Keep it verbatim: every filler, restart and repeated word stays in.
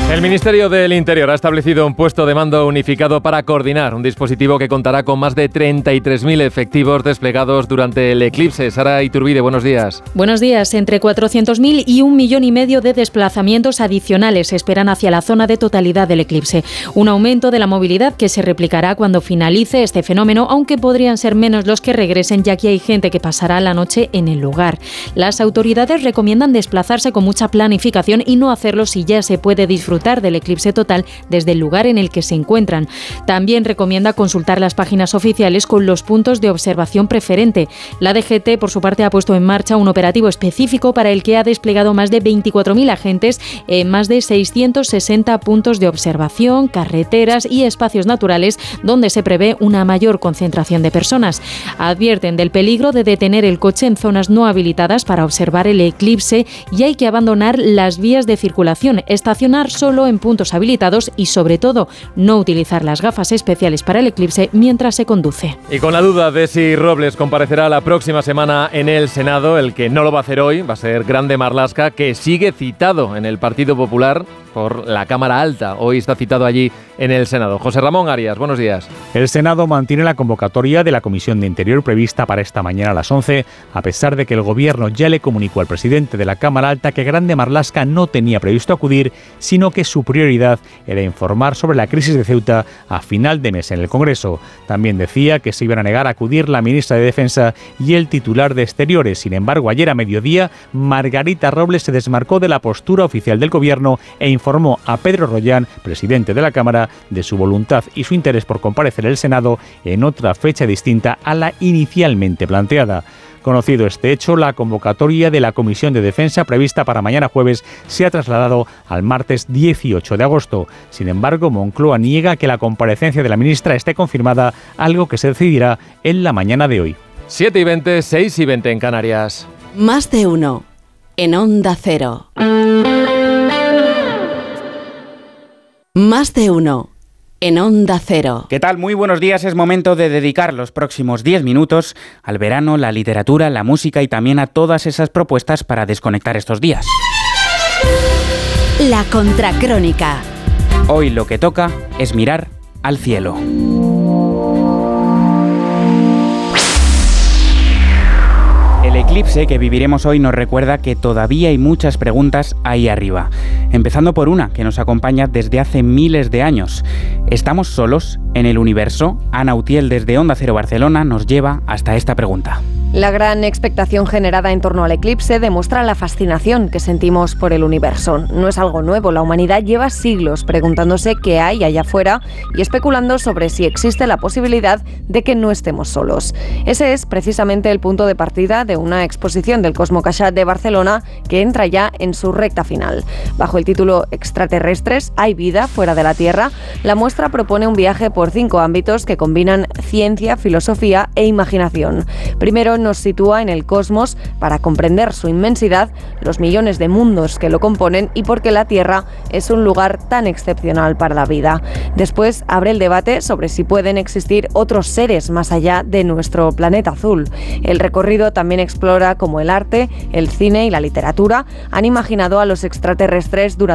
El Ministerio del Interior ha establecido un puesto de mando unificado para coordinar un dispositivo que contará con más de treinta y tres mil efectivos desplegados durante el eclipse. Sara Iturbide, buenos días. Buenos días. Entre cuatrocientos mil y un millón y medio de desplazamientos adicionales se esperan hacia la zona de totalidad del eclipse. Un aumento de la movilidad que se replicará cuando finalice este fenómeno, aunque podrían ser menos los que regresen, ya que hay gente que pasará la noche en el lugar. Las autoridades recomiendan desplazarse con mucha planificación y no hacerlo si ya se puede disfrutar del eclipse total desde el lugar en el que se encuentran. También recomienda consultar las páginas oficiales con los puntos de observación preferente. La D G T, por su parte, ha puesto en marcha un operativo específico para el que ha desplegado más de veinticuatro mil agentes en más de seiscientos sesenta puntos de observación, carreteras y espacios naturales donde se prevé una mayor concentración de personas. Advierten del peligro de detener el coche en zonas no habilitadas para observar el eclipse y hay que abandonar las vías de circulación, estacionar solo en puntos habilitados y, sobre todo, no utilizar las gafas especiales para el eclipse mientras se conduce. Y con la duda de si Robles comparecerá la próxima semana en el Senado, el que no lo va a hacer hoy va a ser Grande Marlaska, que sigue citado en el Partido Popular por la Cámara Alta. Hoy está citado allí en el Senado. José Ramón Arias, buenos días. El Senado mantiene la convocatoria de la Comisión de Interior prevista para esta mañana a las once, a pesar de que el Gobierno ya le comunicó al presidente de la Cámara Alta que Grande Marlaska no tenía previsto acudir, sino que su prioridad era informar sobre la crisis de Ceuta a final de mes en el Congreso. También decía que se iban a negar a acudir la ministra de Defensa y el titular de Exteriores. Sin embargo, ayer a mediodía, Margarita Robles se desmarcó de la postura oficial del Gobierno e informó a Pedro Rollán, presidente de la Cámara, de su voluntad y su interés por comparecer en el Senado en otra fecha distinta a la inicialmente planteada. Conocido este hecho, la convocatoria de la Comisión de Defensa prevista para mañana jueves se ha trasladado al martes dieciocho de agosto. Sin embargo, Moncloa niega que la comparecencia de la ministra esté confirmada, algo que se decidirá en la mañana de hoy. siete y veinte, seis y veinte en Canarias. Más de uno en Onda Cero. Más de uno en Onda Cero. ¿Qué tal? Muy buenos días. Es momento de dedicar los próximos diez minutos al verano, la literatura, la música y también a todas esas propuestas para desconectar estos días. La Contracrónica. Hoy lo que toca es mirar al cielo. El eclipse que viviremos hoy nos recuerda que todavía hay muchas preguntas ahí arriba. Empezando por una que nos acompaña desde hace miles de años. ¿Estamos solos en el universo? Ana Utiel desde Onda Cero Barcelona nos lleva hasta esta pregunta. La gran expectación generada en torno al eclipse demuestra la fascinación que sentimos por el universo. No es algo nuevo, la humanidad lleva siglos preguntándose qué hay allá afuera y especulando sobre si existe la posibilidad de que no estemos solos. Ese es precisamente el punto de partida de una exposición del Cosmocaixa de Barcelona que entra ya en su recta final. Bajo el título Extraterrestres, ¿hay vida fuera de la Tierra?, la muestra propone un viaje por cinco ámbitos que combinan ciencia, filosofía e imaginación. Primero, nos sitúa en el cosmos para comprender su inmensidad, los millones de mundos que lo componen y por qué la Tierra es un lugar tan excepcional para la vida. Después abre el debate sobre si pueden existir otros seres más allá de nuestro planeta azul. El recorrido también explora cómo el arte, el cine y la literatura han imaginado a los extraterrestres durante